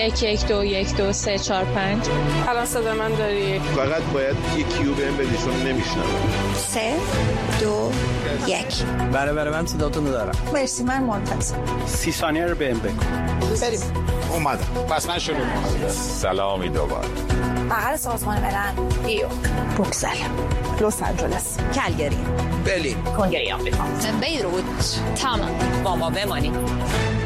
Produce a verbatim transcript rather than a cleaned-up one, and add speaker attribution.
Speaker 1: یک یک دو یک دو سه چهار پنج.
Speaker 2: الان صدا من داری؟
Speaker 3: فقط باید یک کیو بهم بدی چون نمیشنم.
Speaker 4: سه دو یک.
Speaker 5: بله بله من صداتون رو دارم.
Speaker 4: مرسی من منتظر.
Speaker 5: سی ثانیه رو بهم بگو.
Speaker 4: بریم.
Speaker 6: اومدم. پس من شروع می‌کنم. سلامی دوباره.
Speaker 4: بغل سازمان ملل، نیویورک، بروکسل، لس آنجلس، کلگری،
Speaker 6: برلین،
Speaker 4: کنگره آمریکا،
Speaker 7: بیروت، تمام. با ما بمانید.